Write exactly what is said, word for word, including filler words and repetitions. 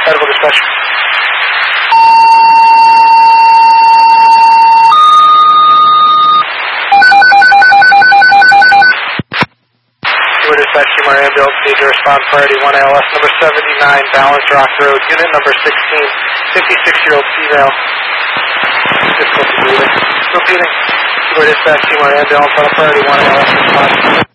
Medical dispatch. Keyword dispatch, Seymour ambulance, need to respond priority one A L S number seventy-nine, Balance Rock Road, unit number sixteen, fifty-six-year-old female. Difficulty breathing. Repeating. Keyword dispatch, Seymour ambulance on a priority one A L S response.